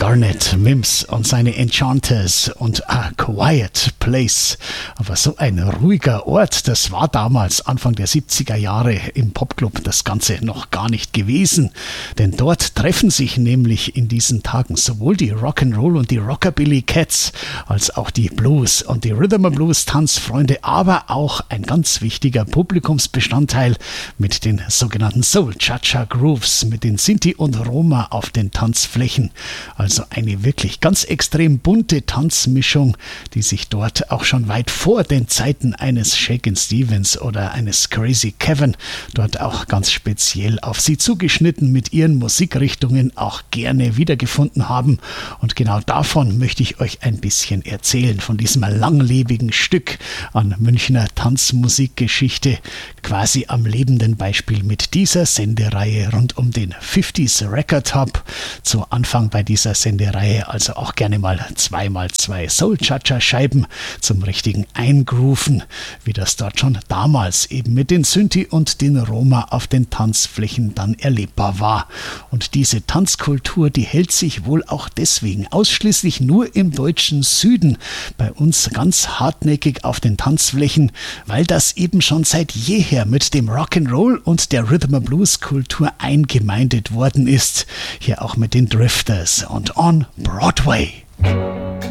Garnet, Mims und seine Enchanters und A Quiet Place. Aber so ein ruhiger Ort, das war damals Anfang der 70er Jahre im Popclub das Ganze noch gar nicht gewesen. Denn dort treffen sich nämlich in diesen Tagen sowohl die Rock'n'Roll und die Rockabilly Cats als auch die Blues und die Rhythm and Blues Tanzfreunde, aber auch ein ganz wichtiger Publikumsbestandteil mit den sogenannten Soul Cha-Cha Grooves, mit den Sinti und Roma auf den Tanzflächen. Also eine wirklich ganz extrem bunte Tanzmischung, die sich dort auch schon weit vor den Zeiten eines Shakin' Stevens oder eines Crazy Kevin dort auch ganz speziell auf sie zugeschnitten mit ihren Musikrichtungen auch gerne wiedergefunden haben. Und genau davon möchte ich euch ein bisschen erzählen, von diesem langlebigen Stück an Münchner Tanzmusikgeschichte, quasi am lebenden Beispiel mit dieser Sendereihe rund um den 50s Record Hub. Zu Anfang bei dieser Sendereihe also auch gerne mal 2x2 Soul-Cha-Cha-Scheiben zum richtigen Eingrooven, wie das dort schon damals eben mit den Synthi und den Roma auf den Tanzflächen dann erlebbar war. Und diese Tanzkultur, die hält sich wohl auch deswegen ausschließlich nur im deutschen Süden bei uns ganz hartnäckig auf den Tanzflächen, weil das eben schon seit jeher mit dem Rock'n'Roll und der Rhythm and Blues Kultur eingemeindet worden ist. Hier auch mit den Drifters und On Broadway.